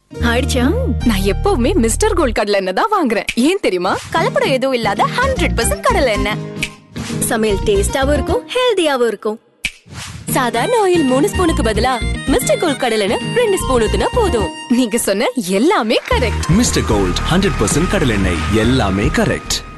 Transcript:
ஆயிடுச்சா? நான் எப்பவுமே மிஸ்டர் கோல்ட் கடலை எண்ணெய் தான் வாங்குறேன். ஏன் தெரியுமா? கலப்படம் எதுவும் இல்லாத 100% கடலை எண்ணெய். சமையல் டேஸ்டாவும் இருக்கும், ஹெல்தியாவும் இருக்கும். சாதாரண ஆயில் 3 ஸ்பூனுக்கு பதிலா மிஸ்டர் கோல்ட் கடலை எண்ணெய் 2 ஸ்பூன் ஊத்துனா போதும். நீங்க சொன்ன எல்லாமே கரெக்ட். மிஸ்டர் கோல்ட் 100% கடலை எண்ணெய், எல்லாமே கரெக்ட்.